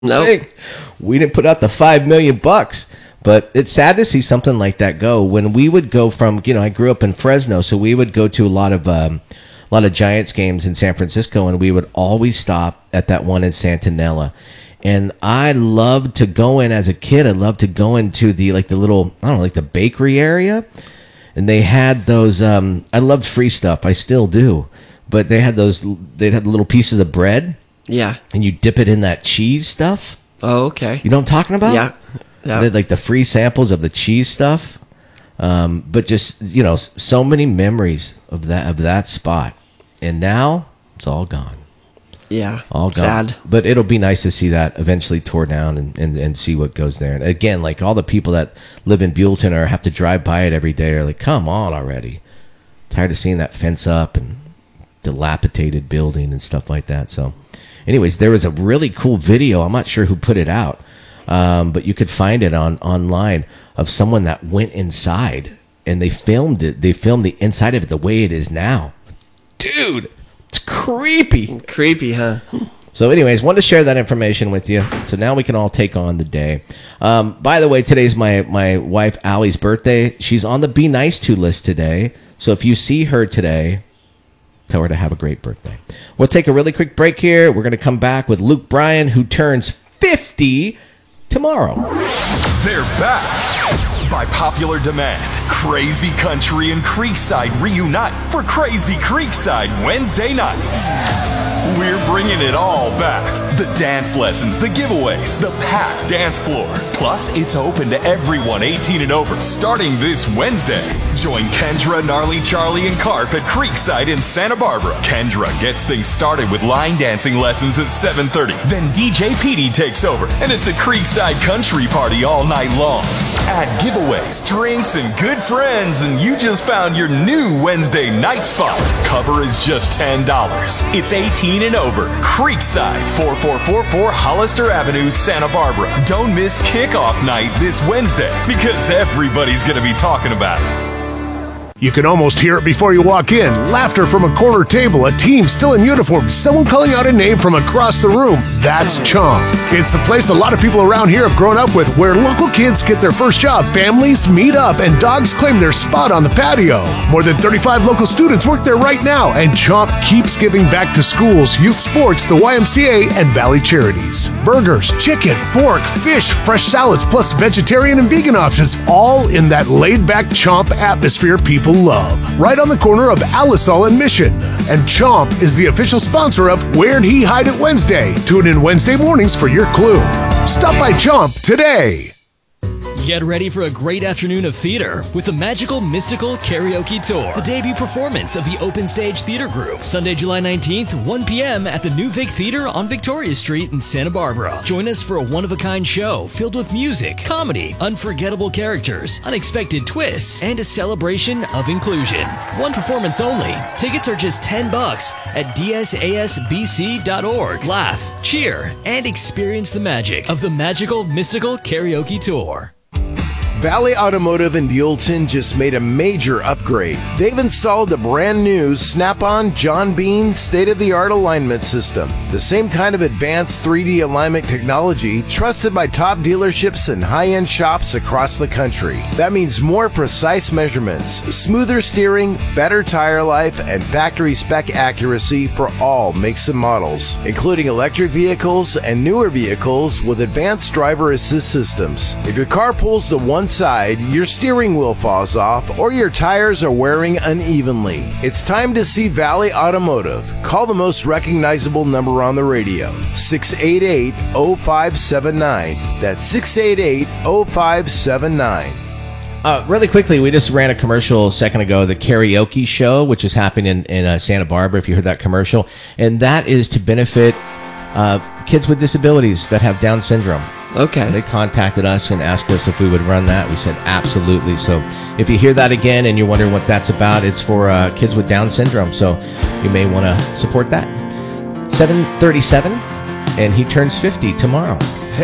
Nope. thing. We didn't put out the $5 million, but it's sad to see something like that go. When we would go from, I grew up in Fresno, so we would go to a lot of Giants games in San Francisco, and we would always stop at that one in Santanella. And I loved to go in as a kid. I loved to go into the little, I don't know, like the bakery area. And they had those, I loved free stuff. I still do. But they'd have the little pieces of bread. Yeah. And you dip it in that cheese stuff. Oh, okay. You know what I'm talking about? Yeah. They had, like the free samples of the cheese stuff. But just, so many memories of that spot. And now it's all gone. Yeah. All gone. Sad. But it'll be nice to see that eventually tore down and see what goes there. And again, like all the people that live in Buellton or have to drive by it every day are like, come on already. Tired of seeing that fence up and dilapidated building and stuff like that. So anyways, there was a really cool video. I'm not sure who put it out. But you could find it online of someone that went inside and they filmed it. They filmed the inside of it the way it is now. Dude, it's creepy. Creepy, huh? So anyways, wanted to share that information with you. So now we can all take on the day. By the way, today's my wife Allie's birthday. She's on the Be Nice To list today. So if you see her today, tell her to have a great birthday. We'll take a really quick break here. We're going to come back with Luke Bryan, who turns 50 tomorrow. They're back. By popular demand, Crazy Country and Creekside reunite for Crazy Creekside Wednesday nights. We're bringing it all back. The dance lessons, the giveaways, the packed dance floor. Plus, it's open to everyone 18 and over starting this Wednesday. Join Kendra, Gnarly Charlie, and Carp at Creekside in Santa Barbara. Kendra gets things started with line dancing lessons at 7:30. Then DJ Petey takes over, and it's a Creekside country party all night long. Add giveaways, drinks, and good friends, and you just found your new Wednesday night spot. Cover is just $10. It's 18 and over. Creekside, 4444 Hollister Avenue, Santa Barbara. Don't miss kickoff night this Wednesday because everybody's going to be talking about it. You can almost hear it before you walk in. Laughter from a corner table, a team still in uniform, someone calling out a name from across the room. That's Chomp. It's the place a lot of people around here have grown up with, where local kids get their first job, families meet up, and dogs claim their spot on the patio. More than 35 local students work there right now, and Chomp keeps giving back to schools, youth sports, the YMCA, and Valley Charities. Burgers, chicken, pork, fish, fresh salads, plus vegetarian and vegan options, all in that laid-back Chomp atmosphere people love. Right on the corner of Alisal and Mission. And Chomp is the official sponsor of Where'd He Hide It Wednesday. Tune in Wednesday mornings for your clue. Stop by Chomp today. Get ready for a great afternoon of theater with the Magical Mystical Karaoke Tour, the debut performance of the Open Stage Theater Group, Sunday, July 19th, 1 p.m. at the New Vic Theater on Victoria Street in Santa Barbara. Join us for a one-of-a-kind show filled with music, comedy, unforgettable characters, unexpected twists, and a celebration of inclusion. One performance only. Tickets are just $10 at dsasbc.org. Laugh, cheer, and experience the magic of the Magical Mystical Karaoke Tour. Valley Automotive in Buellton just made a major upgrade. They've installed the brand new Snap-on John Bean state-of-the-art alignment system. The same kind of advanced 3D alignment technology trusted by top dealerships and high-end shops across the country. That means more precise measurements, smoother steering, better tire life, and factory spec accuracy for all makes and models, including electric vehicles and newer vehicles with advanced driver assist systems. If your car pulls to one side, your steering wheel falls off, or your tires are wearing unevenly, it's time to see Valley Automotive. Call the most recognizable number on the radio, 688-0579. That's 688-0579. Really quickly, we just ran a commercial a second ago, the karaoke show, which is happening in Santa Barbara, if you heard that commercial. And that is to benefit kids with disabilities that have Down syndrome. Okay. They contacted us and asked us if we would run that. We said absolutely. So if you hear that again and you're wondering what that's about, it's for kids with Down syndrome. So you may want to support that. 7:37, and he turns 50 tomorrow.